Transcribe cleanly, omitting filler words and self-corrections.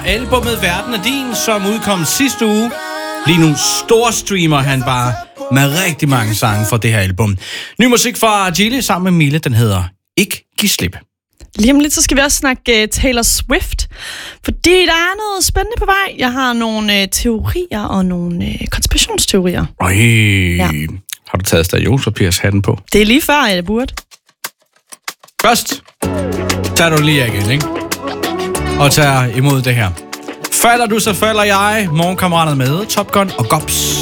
Albummet Verden er din, som udkom sidste uge. Lige nu storstreamer han bare med rigtig mange sange fra det her album. Ny musik fra Gilly sammen med Mille, den hedder Ikke Giv Slip. Lige om lidt, så skal vi også snakke Taylor Swift, fordi der er noget spændende på vej. Jeg har nogle teorier og nogle konspirationsteorier. Ja. Har du taget stadionpapirshatten på? Det er lige før, jeg burde. Først tager du lige igen, ikke? Og tager imod det her. Falder du, så falder jeg. Morgenkammeraterne med Top Gun og Gops.